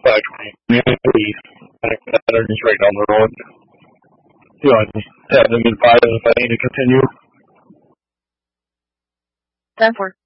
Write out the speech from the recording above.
back to me. Energies right down the road. You know, have them in 5 if I need to continue. 10-4.